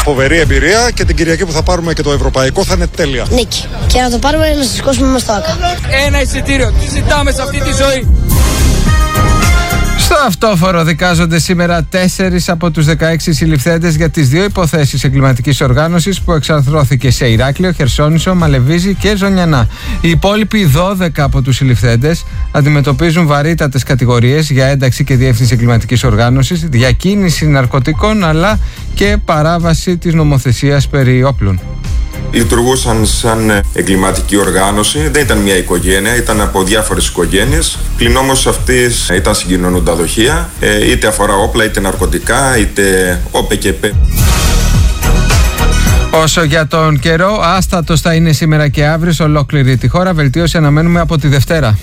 Φοβερή εμπειρία και την Κυριακή που θα πάρουμε και το ευρωπαϊκό θα είναι τέλεια. Νίκη. Και να το πάρουμε να σηκώσουμε μας το ΆΚΑ. Ένα εισιτήριο. Τι ζητάμε σε αυτή τη ζωή. Στο αυτόφορο δικάζονται σήμερα 4 από τους 16 συλληφθέντες για τις 2 υποθέσεις εγκληματικής οργάνωσης που εξαρθρώθηκε σε Ηράκλειο, Χερσόνησο, Μαλεβίζη και Ζωνιανά. Οι υπόλοιποι 12 από τους συλληφθέντες αντιμετωπίζουν βαρύτατες κατηγορίες για ένταξη και διεύθυνση εγκληματικής οργάνωσης, διακίνηση ναρκωτικών αλλά και παράβαση της νομοθεσίας περί όπλων. Λειτουργούσαν σαν εγκληματική οργάνωση, δεν ήταν μια οικογένεια, ήταν από διάφορες οικογένειες. Πλην όμως αυτής ήταν συγκοινωνούντα δοχεία, είτε αφορά όπλα, είτε ναρκωτικά, είτε όπε και πέ. Όσο για τον καιρό, άστατος θα είναι σήμερα και αύριο σε ολόκληρη τη χώρα. Βελτίωση αναμένουμε από τη Δευτέρα.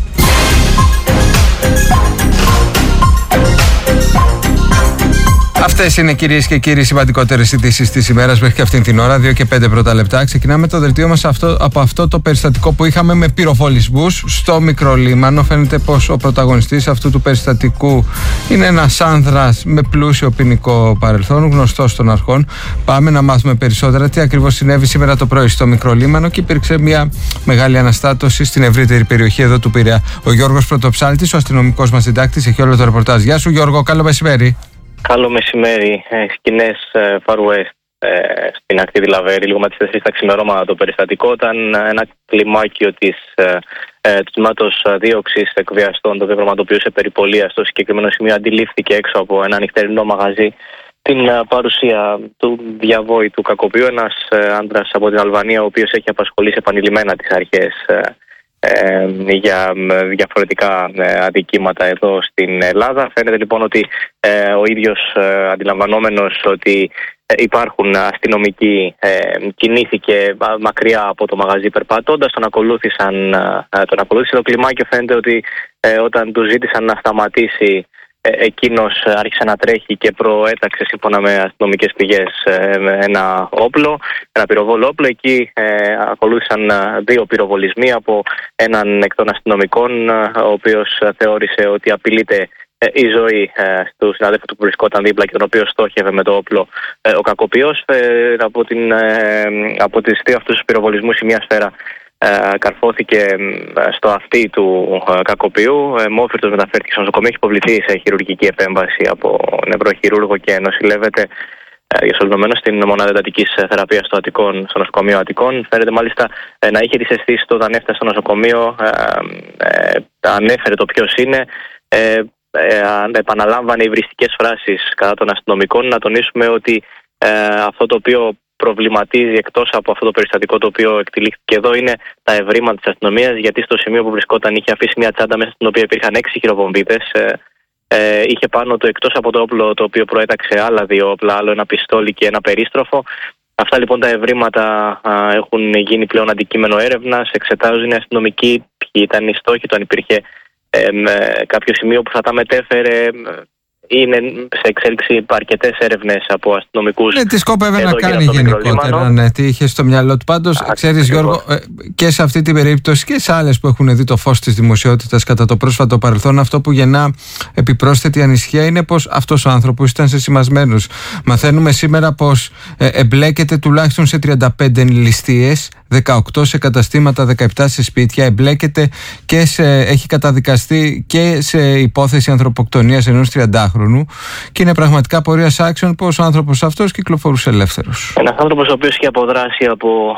Αυτές είναι, κυρίες και κύριοι, σημαντικότερες ειδήσεις της ημέρας μέχρι και αυτήν την ώρα, 2 και 5 πρώτα λεπτά. Ξεκινάμε το δελτίο μας από αυτό το περιστατικό που είχαμε με πυροβολισμούς στο Μικρολίμανο. Φαίνεται πως ο πρωταγωνιστής αυτού του περιστατικού είναι ένας άνδρας με πλούσιο ποινικό παρελθόν, γνωστός των αρχών. Πάμε να μάθουμε περισσότερα τι ακριβώς συνέβη σήμερα το πρωί στο Μικρολίμανο και υπήρξε μια μεγάλη αναστάτωση στην ευρύτερη περιοχή εδώ του Πειραιά. Ο Γιώργος Πρωτοψάλτης, ο αστυνομικός μας συντάκτης, έχει όλο το ρεπορτάζ. Γεια σου, Γιώργο, καλό μεσημέρι. Καλό μεσημέρι. Σκηνές Far West στην ακτή Λαβέρη, λίγο με τις 4 τα ξημερώματα το περιστατικό. Ήταν ένα κλιμάκιο του τμήματος δίωξης εκβιαστών, το οποίο πραγματοποιούσε περιπολία στο συγκεκριμένο σημείο. Αντιλήφθηκε έξω από ένα νυχτερινό μαγαζί την παρουσία του διαβόητου κακοποιού, ένας άντρας από την Αλβανία, ο οποίος έχει απασχολήσει επανειλημμένα τις αρχές για διαφορετικά αδικήματα εδώ στην Ελλάδα. Φαίνεται λοιπόν ότι ο ίδιος αντιλαμβανόμενος ότι υπάρχουν αστυνομικοί κινήθηκε μακριά από το μαγαζί περπατώντας, τον ακολούθησε το κλιμάκιο. Φαίνεται ότι όταν του ζήτησαν να σταματήσει, εκείνος άρχισε να τρέχει και προέταξε, σύμφωνα με αστυνομικές πηγές, ένα όπλο, ένα πυροβόλο όπλο. Εκεί ακολούθησαν 2 πυροβολισμοί από έναν εκ των αστυνομικών, ο οποίος θεώρησε ότι απειλείται η ζωή του συναδέλφου του που βρισκόταν δίπλα και τον οποίο στόχευε με το όπλο ο κακοποιός. Από τις 2 αυτούς τους πυροβολισμούς η μία σφαίρα καρφώθηκε στο αυτί του κακοποιού. Μόφυρτος μεταφέρθηκε στο νοσοκομείο, έχει υποβληθεί σε χειρουργική επέμβαση από νευροχειρούργο και νοσηλεύεται διασωληνωμένος στην μονάδα εντατικής θεραπείας στο νοσοκομείο Αττικών. Φαίνεται μάλιστα να είχε τις αισθήσεις του όταν έφτασε στο νοσοκομείο. Ανέφερε το ποιος είναι. Επαναλάμβανε υβριστικές φράσεις κατά των αστυνομικών. Να τονίσουμε ότι αυτό το οποίο προβληματίζει, εκτός από αυτό το περιστατικό το οποίο εκτελήχθηκε εδώ, είναι τα ευρήματα της αστυνομίας, γιατί στο σημείο που βρισκόταν είχε αφήσει μια τσάντα μέσα στην οποία υπήρχαν 6 χειροβομβίδες. Είχε πάνω του, εκτός από το όπλο το οποίο προέταξε, άλλα 2 όπλα, άλλο ένα πιστόλι και ένα περίστροφο. Αυτά λοιπόν τα ευρήματα έχουν γίνει πλέον αντικείμενο έρευνας. Εξετάζουν οι αστυνομικοί ποιοι ήταν οι στόχοι του, αν υπήρχε κάποιο σημείο που θα τα μετέφερε. Είναι σε εξέλιξη αρκετές έρευνες από αστυνομικούς. Τι σκόπευε να κάνει γενικότερα, τι είχε στο μυαλό του. Πάντως, ξέρεις, Γιώργο, και σε αυτή την περίπτωση και σε άλλες που έχουν δει το φως της δημοσιότητας κατά το πρόσφατο παρελθόν, αυτό που γεννά επιπρόσθετη ανησυχία είναι πως αυτός ο άνθρωπος ήταν σεσημασμένος. Μαθαίνουμε σήμερα πως εμπλέκεται τουλάχιστον σε 35 ληστείες, 18 σε καταστήματα, 17 σε σπίτια, εμπλέκεται και έχει καταδικαστεί και σε υπόθεση ανθρωποκτονίας ενός 30χρονου και είναι πραγματικά πορείας άξιων πως ο άνθρωπος αυτός κυκλοφορούσε ελεύθερος. Ένας άνθρωπος ο οποίος είχε αποδράσει από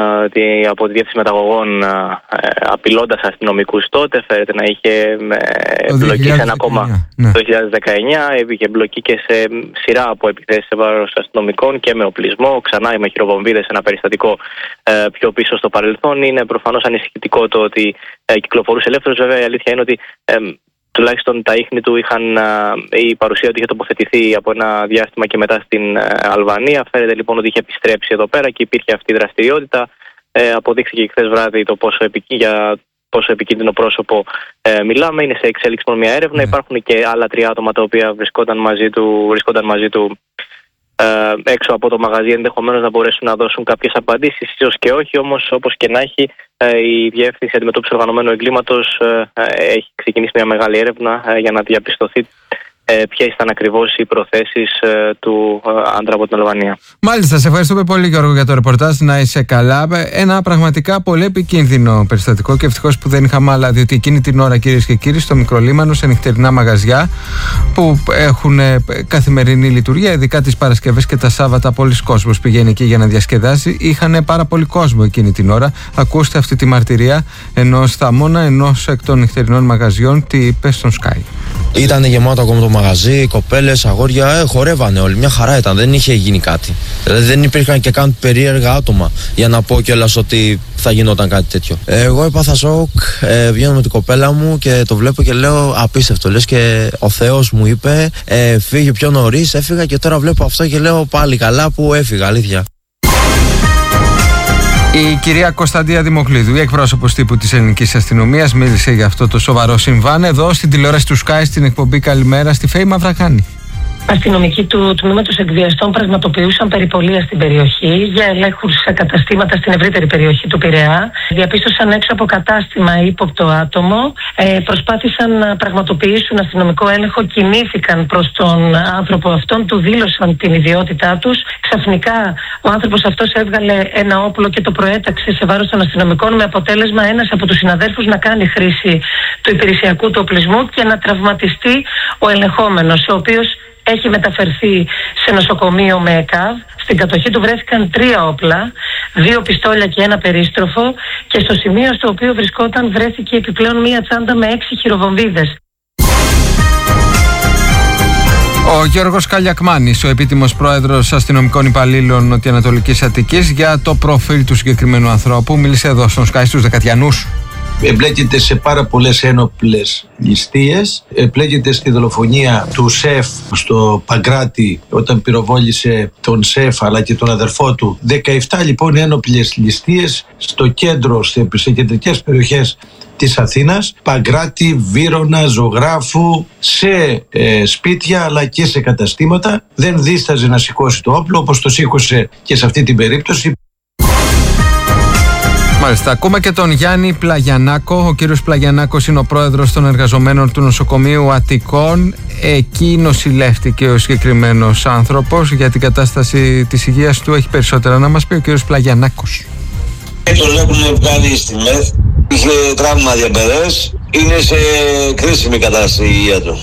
τη διεύθυνση μεταγωγών απειλώντας αστυνομικούς τότε, φέρεται να είχε εμπλοκή σε ένα κόμμα το 2019, είχε εμπλοκή και σε σειρά από επιθέσεις σε βάρος αστυνομικών και με οπλισμό, ξανά με χειροβομβίδες, ένα περιστατικό πιο πίσω στο παρελθόν. Είναι προφανώς ανησυχητικό το ότι κυκλοφορούσε ελεύθερος. Βέβαια η αλήθεια είναι ότι τουλάχιστον τα ίχνη του η παρουσία του είχε τοποθετηθεί από ένα διάστημα και μετά στην Αλβανία. Φαίνεται λοιπόν ότι είχε επιστρέψει εδώ πέρα και υπήρχε αυτή η δραστηριότητα. Αποδείχθηκε και χθες βράδυ το πόσο επικίνδυνο πρόσωπο μιλάμε. Είναι σε εξέλιξη μια έρευνα. Υπάρχουν και άλλα 3 άτομα τα οποία βρισκόταν μαζί του έξω από το μαγαζί, ενδεχομένως να μπορέσουν να δώσουν κάποιες απαντήσεις, ίσως και όχι. Όμως, όπως και να έχει, η Διεύθυνση Αντιμετώπισης Οργανωμένου Εγκλήματος έχει ξεκινήσει μια μεγάλη έρευνα για να διαπιστωθεί ποιες ήταν ακριβώς οι προθέσεις του άντρα από την Αλβανία. Μάλιστα, σε ευχαριστούμε πολύ Γιώργο για το ρεπορτάζ, να είσαι καλά. Ένα πραγματικά πολύ επικίνδυνο περιστατικό και ευτυχώς που δεν είχαμε άλλα, διότι εκείνη την ώρα, κυρίες και κύριοι, στο Μικρολίμανο, σε νυχτερινά μαγαζιά που έχουν καθημερινή λειτουργία, ειδικά τις Παρασκευές και τα Σάββατα, πολλοί κόσμος πηγαίνει εκεί για να διασκεδάσει. Είχαν πάρα πολύ κόσμο εκείνη την ώρα. Ακούστε αυτή τη μαρτυρία ενός θαμώνα ενός εκ των νυχτερινών μαγαζιών, τι είπε στον Sky. Ήταν γεμάτο ακόμα το μαγαζί, κοπέλες, αγόρια, χορεύανε όλοι. Μια χαρά ήταν, δεν είχε γίνει κάτι. Δηλαδή δεν υπήρχαν και καν περίεργα άτομα για να πω κιόλας ότι θα γινόταν κάτι τέτοιο. Εγώ έπαθα σοκ, βγαίνω με την κοπέλα μου και το βλέπω και λέω απίστευτο. Λες και ο Θεός μου είπε, φύγε πιο νωρίς, έφυγα και τώρα βλέπω αυτό και λέω πάλι καλά που έφυγα, αλήθεια. Η κυρία Κωνσταντία Δημοκλήδου, η εκπρόσωπος τύπου της ελληνικής αστυνομίας, μίλησε για αυτό το σοβαρό συμβάν εδώ στην τηλεόραση του Sky, στην εκπομπή Καλημέρα, στη Φέη Μαυρακάνη. Αστυνομικοί του τμήματος εκβιαστών πραγματοποιούσαν περιπολία στην περιοχή για ελέγχους σε καταστήματα στην ευρύτερη περιοχή του Πειραιά. Διαπίστωσαν έξω από κατάστημα ύποπτο άτομο. Προσπάθησαν να πραγματοποιήσουν αστυνομικό έλεγχο, κινήθηκαν προς τον άνθρωπο αυτόν, του δήλωσαν την ιδιότητά τους. Ξαφνικά ο άνθρωπος αυτός έβγαλε ένα όπλο και το προέταξε σε βάρος των αστυνομικών, με αποτέλεσμα ένας από τους συναδέλφους να κάνει χρήση του υπηρεσιακού του οπλισμού και να τραυματιστεί ο ελεγχόμενος, ο οποίος έχει μεταφερθεί σε νοσοκομείο με ΕΚΑΒ. Στην κατοχή του βρέθηκαν 3 όπλα, 2 πιστόλια και 1 περίστροφο, και στο σημείο στο οποίο βρισκόταν βρέθηκε επιπλέον μία τσάντα με 6 χειροβομβίδες. Ο Γιώργος Καλιακμάνης, ο επίτιμος πρόεδρος αστυνομικών υπαλλήλων Νοτιοανατολικής Αττικής, για το προφίλ του συγκεκριμένου ανθρώπου, μίλησε εδώ στον Sky στους Δεκατιανούς. Εμπλέκεται σε πάρα πολλές ένοπλες ληστείες, εμπλέκεται στη δολοφονία του σεφ στο Παγκράτη όταν πυροβόλησε τον σεφ αλλά και τον αδερφό του. 17 λοιπόν ένοπλες ληστείες στο κέντρο, σε κεντρικές περιοχές της Αθήνας, Παγκράτη, Βύρωνα, Ζωγράφου, σε σπίτια αλλά και σε καταστήματα. Δεν δίσταζε να σηκώσει το όπλο, όπως το σήκωσε και σε αυτή την περίπτωση. Μάλιστα, ακούμε και τον Γιάννη Πλαγιανάκο. Ο κύριος Πλαγιανάκος είναι ο πρόεδρος των εργαζομένων του νοσοκομείου Αττικών. Εκεί νοσηλεύτηκε ο συγκεκριμένος άνθρωπος. Για την κατάσταση της υγείας του έχει περισσότερα να μας πει ο κύριος Πλαγιανάκος. Τον έχουν βγάλει στη ΜΕΘ, είχε τραύμα διαπερές, είναι σε κρίσιμη κατάσταση η υγεία του.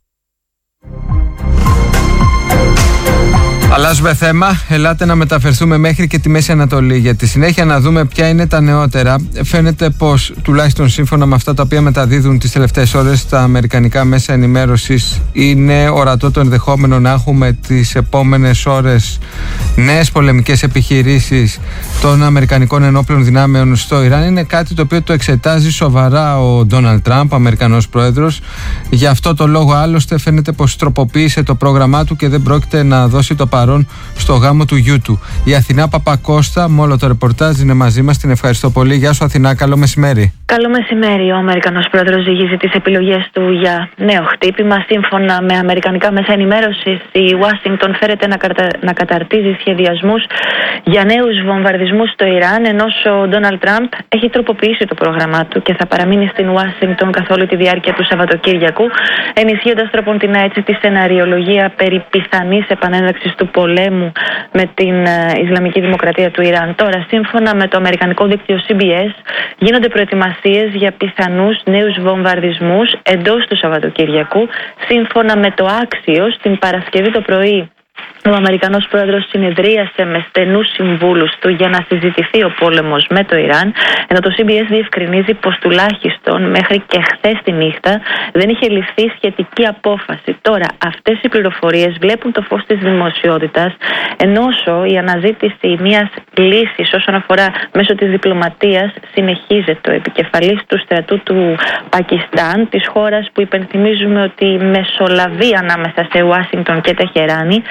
Αλλάζουμε θέμα. Ελάτε να μεταφερθούμε μέχρι και τη Μέση Ανατολή. Για τη συνέχεια να δούμε ποια είναι τα νεότερα. Φαίνεται πως, τουλάχιστον σύμφωνα με αυτά τα οποία μεταδίδουν τις τελευταίες ώρες τα αμερικανικά μέσα ενημέρωσης, είναι ορατό το ενδεχόμενο να έχουμε τις επόμενες ώρες νέες πολεμικές επιχειρήσεις των αμερικανικών ενόπλων δυνάμεων στο Ιράν. Είναι κάτι το οποίο το εξετάζει σοβαρά ο Ντόναλντ Τραμπ, ο Αμερικανός πρόεδρος. Γι' αυτό το λόγο άλλωστε φαίνεται πως τροποποίησε το πρόγραμμά του και δεν πρόκειται να δώσει το παρόν στο γάμο του γιού του. Η Αθηνά Παπακώστα, με όλο το ρεπορτάζ, είναι μαζί μας. Την ευχαριστώ πολύ. Γεια σου Αθηνά, καλό μεσημέρι. Καλό μεσημέρι. Ο Αμερικανός πρόεδρος ζυγίζει τις επιλογές του για νέο χτύπημα. Σύμφωνα με αμερικανικά μέσα ενημέρωσης, η Ουάσιγκτον φέρεται να καταρτίζει σχεδιασμούς για νέους βομβαρδισμούς στο Ιράν, ενώ ο Ντόναλντ Τραμπ έχει τροποποιήσει το πρόγραμμά του και θα παραμείνει στην Ουάσιγκτον καθ' όλη τη διάρκεια του Σαββατοκύριακου, ενισχύοντας τρόποντινά έτσι τη σεναριολογία περί πιθανής επανένταξης του πολέμου με την Ισλαμική Δημοκρατία του Ιράν. Τώρα, σύμφωνα με το αμερικανικό δίκτυο CBS, γίνονται προετοιμασίες για πιθανούς νέους βομβαρδισμούς εντός του Σαββατοκύριακου. Σύμφωνα με το Axios, την Παρασκευή το πρωί, ο Αμερικανός πρόεδρος συνεδρίασε με στενούς συμβούλους του για να συζητηθεί ο πόλεμος με το Ιράν, ενώ το CBS διευκρινίζει πως τουλάχιστον μέχρι και χθες τη νύχτα δεν είχε ληφθεί σχετική απόφαση. Τώρα, αυτές οι πληροφορίες βλέπουν το φως της δημοσιότητας, ενώ η αναζήτηση μιας λύσης όσον αφορά μέσω της διπλωματίας συνεχίζεται. Ο επικεφαλής του στρατού του Πακιστάν, της χώρας που υπενθυμίζουμε ότι μεσολαβεί ανάμεσα σε Ουάσιγκτον και Τεχεράνη,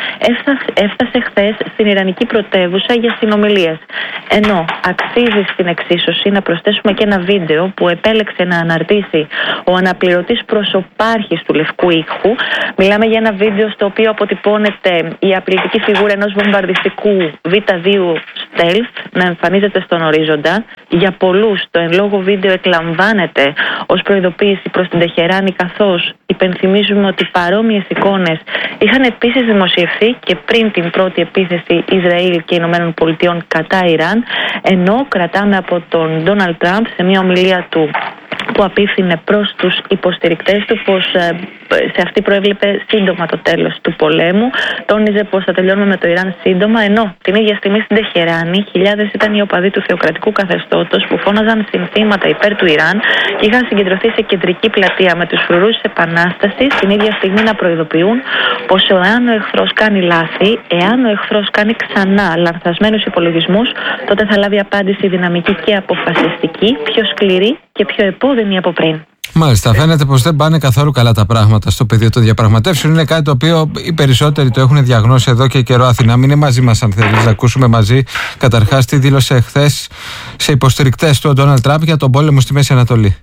έφτασε χθες στην Ιρανική πρωτεύουσα για συνομιλίες. Ενώ αξίζει στην εξίσωση να προσθέσουμε και ένα βίντεο που επέλεξε να αναρτήσει ο αναπληρωτής προσωπάρχης του Λευκού Οίκου. Μιλάμε για ένα βίντεο στο οποίο αποτυπώνεται η απλητική φιγούρα ενός βομβαρδιστικού Β2 Stealth να εμφανίζεται στον ορίζοντα. Για πολλούς το εν λόγω βίντεο εκλαμβάνεται ως προειδοποίηση προς την Τεχεράνη, καθώς υπενθυμίζουμε ότι παρόμοιες εικόνες είχαν επίσης δημοσιευθεί και πριν την πρώτη επίθεση Ισραήλ και Ηνωμένων Πολιτειών κατά Ιράν, ενώ κρατάμε από τον Ντόναλντ Τραμπ σε μια ομιλία του που απίφθινε προς τους υποστηρικτές του πως σε αυτή προέβλεπε σύντομα το τέλος του πολέμου. Τόνιζε πως θα τελειώνουμε με το Ιράν σύντομα, ενώ την ίδια στιγμή στην Τεχεράνη χιλιάδες ήταν οι οπαδοί του θεοκρατικού καθεστώτος που φώναζαν συνθήματα υπέρ του Ιράν και είχαν συγκεντρωθεί σε κεντρική πλατεία με τους φρουρούς της Επανάστασης, την ίδια στιγμή να προειδοποιούν πως εάν ο εχθρός κάνει λάθη, εάν ο εχθρός κάνει ξανά λανθασμένους υπολογισμούς, τότε θα λάβει απάντηση δυναμική και αποφασιστική, πιο σκληρή και πιο επώδυνη από πριν. Μάλιστα, φαίνεται πως δεν πάνε καθόλου καλά τα πράγματα στο πεδίο των διαπραγματεύσεων. Είναι κάτι το οποίο οι περισσότεροι το έχουν διαγνώσει εδώ και καιρό. Αθηνά, μην είναι μαζί μας, αν θέλεις να ακούσουμε μαζί καταρχάς τι δήλωσε χθες σε υποστηρικτές του ο Ντόναλντ Τραμπ για τον πόλεμο στη Μέση Ανατολή.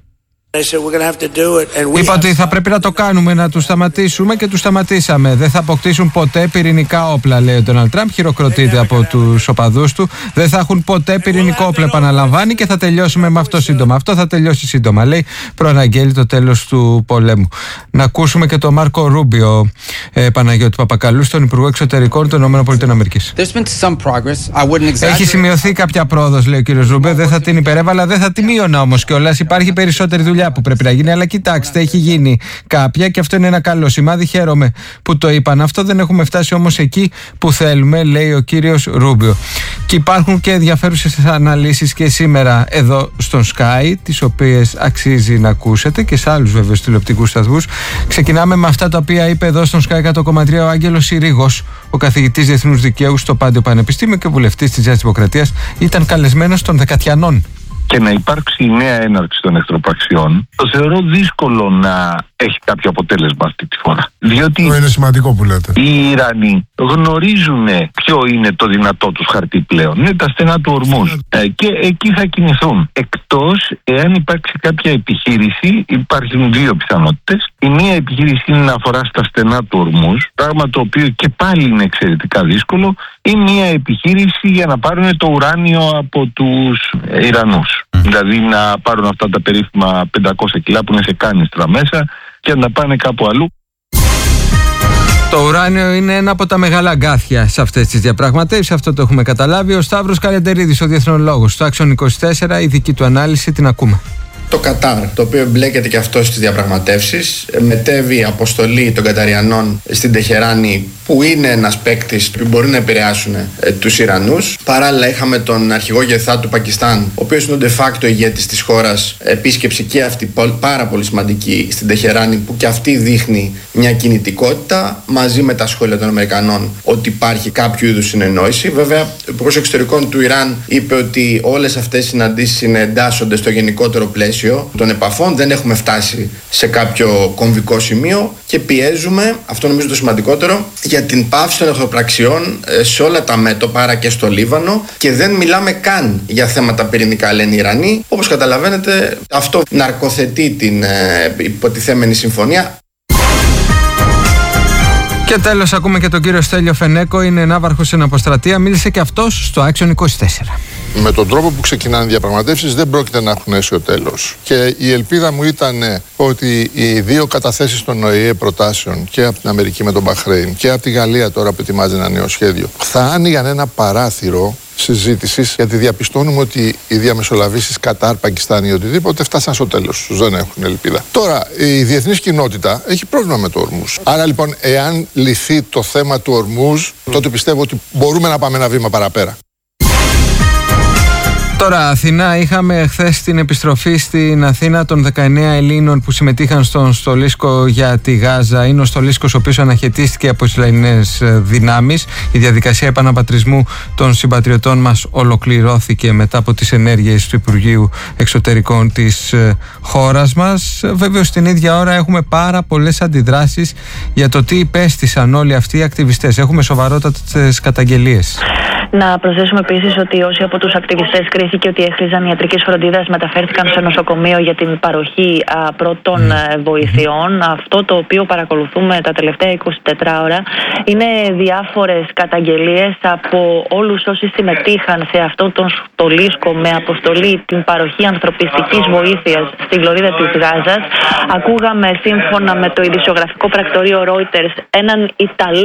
Είπα ότι θα πρέπει να το κάνουμε, να τους σταματήσουμε και τους σταματήσαμε. Δεν θα αποκτήσουν ποτέ πυρηνικά όπλα, λέει ο Ντόναλντ Τραμπ. Χειροκροτείται από τους οπαδούς του. Δεν θα έχουν ποτέ πυρηνικό όπλο, επαναλαμβάνει, και θα τελειώσουμε με αυτό σύντομα. Αυτό θα τελειώσει σύντομα, λέει. Προαναγγέλει το τέλος του πολέμου. Να ακούσουμε και τον Μάρκο Ρούμπιο, Παναγιώτη Παπακαλού, στον Υπουργό Εξωτερικών των ΗΠΑ. Έχει σημειωθεί κάποια πρόοδος, λέει ο κ. Ρούμπιο. Δεν θα την υπερέβαλα, δεν θα τη μείωνα όμως κιόλας. Υπάρχει περισσότερη δουλειά που πρέπει να γίνει, αλλά κοιτάξτε, έχει γίνει κάποια και αυτό είναι ένα καλό σημάδι. Χαίρομαι που το είπαν αυτό. Δεν έχουμε φτάσει όμως εκεί που θέλουμε, λέει ο κύριος Ρούμπιο. Και υπάρχουν και ενδιαφέρουσες αναλύσεις και σήμερα εδώ στον Sky, τις οποίες αξίζει να ακούσετε, και σε άλλους βέβαια τηλεοπτικούς σταθμούς. Ξεκινάμε με αυτά τα οποία είπε εδώ στον Sky 100,3 ο Άγγελος Συρίγος, ο καθηγητής Διεθνούς Δικαίου στο Πάντιο Πανεπιστήμιο και βουλευτής της Νέας Δημοκρατίας. Ήταν καλεσμένος των Δεκατιανών. Και να υπάρξει νέα έναρξη των εχθροπραξιών, το θεωρώ δύσκολο να έχει κάποιο αποτέλεσμα αυτή τη φορά. Διότι είναι σημαντικό που λέτε. Οι Ιρανοί γνωρίζουν ποιο είναι το δυνατό τους χαρτί πλέον. Είναι τα στενά του Ορμούζ. Και εκεί θα κινηθούν. Εκτός εάν υπάρξει κάποια επιχείρηση, υπάρχουν δύο πιθανότητες. Η μία επιχείρηση είναι να αφορά στα στενά του Ορμούζ, πράγμα το οποίο και πάλι είναι εξαιρετικά δύσκολο, ή μία επιχείρηση για να πάρουν το ουράνιο από τους Ιρανούς. Δηλαδή να πάρουν αυτά τα περίφημα 500 κιλά που είναι σε κάνιστρα μέσα και να πάνε κάπου αλλού. Το ουράνιο είναι ένα από τα μεγάλα αγκάθια σε αυτές τις διαπραγματεύσεις, αυτό το έχουμε καταλάβει. Ο Σταύρος Καλεντερίδης, ο διεθνολόγος του Action 24, η δική του ανάλυση την ακούμε. Το Κατάρ, το οποίο εμπλέκεται και αυτό στις διαπραγματεύσεις, μετέβη αποστολή των Καταριανών στην Τεχεράνη, που είναι ένας παίκτης που μπορεί να επηρεάσουν τους Ιρανούς. Παράλληλα, είχαμε τον αρχηγό Γεθά του Πακιστάν, ο οποίος είναι ο de facto ηγέτης της χώρας, επίσκεψη και αυτή πάρα πολύ σημαντική στην Τεχεράνη, που και αυτή δείχνει μια κινητικότητα, μαζί με τα σχόλια των Αμερικανών ότι υπάρχει κάποιο είδους συνεννόηση. Βέβαια, ο Υπουργός Εξωτερικών του Ιράν είπε ότι όλες αυτές οι συναντήσεις εντάσσονται στο γενικότερο πλαίσιο των επαφών. Δεν έχουμε φτάσει σε κάποιο κομβικό σημείο και πιέζουμε, αυτό νομίζω το σημαντικότερο, για την πάυση των εχθροπραξιών σε όλα τα μέτωπα, άρα και στο Λίβανο, και δεν μιλάμε καν για θέματα πυρηνικά, λένε οι Ιρανοί. Όπως καταλαβαίνετε, αυτό ναρκοθετεί την υποτιθέμενη συμφωνία. Και τέλος ακούμε και τον κύριο Στέλιο Φενέκο, είναι ναύαρχος στην αποστρατεία, μίλησε και αυτός στο Action 24. Με τον τρόπο που ξεκινάνε οι διαπραγματεύσεις δεν πρόκειται να έχουν αίσιο τέλος. Και η ελπίδα μου ήταν ότι οι δύο καταθέσεις των ΟΗΕ προτάσεων, και από την Αμερική με τον Μπαχρέιν και από τη Γαλλία τώρα που ετοιμάζει ένα νέο σχέδιο, θα άνοιγαν ένα παράθυρο συζήτησης, γιατί διαπιστώνουμε ότι οι διαμεσολαβήσεις Κατάρ, Πακιστάν ή οτιδήποτε φτάσαν στο τέλος τους, δεν έχουν ελπίδα. Τώρα, η διεθνής κοινότητα έχει πρόβλημα με το Ορμούζ. Άρα λοιπόν, εάν λυθεί το θέμα του Ορμούζ, τότε πιστεύω ότι μπορούμε να πάμε ένα βήμα παραπέρα. Τώρα, Αθηνά, είχαμε χθες την επιστροφή στην Αθήνα των 19 Ελλήνων που συμμετείχαν στον στολίσκο για τη Γάζα. Είναι ο στολίσκος ο οποίος αναχαιτίστηκε από τις Ισραηλινές δυνάμεις. Η διαδικασία επαναπατρισμού των συμπατριωτών μας ολοκληρώθηκε μετά από τις ενέργειες του Υπουργείου Εξωτερικών της χώρας μας. Βέβαια, στην ίδια ώρα έχουμε πάρα πολλές αντιδράσεις για το τι υπέστησαν όλοι αυτοί οι ακτιβιστές. Έχουμε σοβαρότατες καταγγελίες. Να προσθέσουμε επίσης ότι όσοι από τους ακτιβιστές κρίθηκε ότι έχριζαν ιατρικής φροντίδας μεταφέρθηκαν σε νοσοκομείο για την παροχή πρώτων βοηθειών. Αυτό το οποίο παρακολουθούμε τα τελευταία 24 ώρα είναι διάφορες καταγγελίες από όλους όσοι συμμετείχαν σε αυτό τον στολίσκο με αποστολή την παροχή ανθρωπιστικής βοήθειας στην λωρίδα της Γάζας. Ακούγαμε σύμφωνα με το ειδησιογραφικό πρακτορείο Reuters έναν Ιταλό